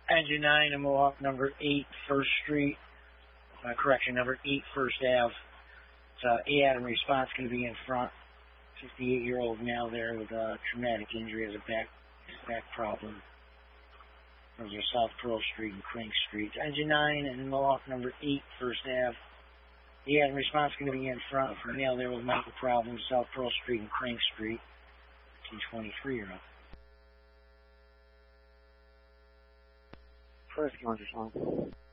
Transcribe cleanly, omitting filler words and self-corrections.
Engine 9 in Mohawk, number 8 First Street. Number 8 First Ave. It's A-Adam response going to be in front. 58-year-old male there with a traumatic injury, has a back problem. Those are South Pearl Street and Crank Street. Engine 9 and Mohawk, number 8 First Ave. A-Adam response going to be in front for a male there with medical problems, South Pearl Street and Crank Street. 23-year-old. First, you want your song?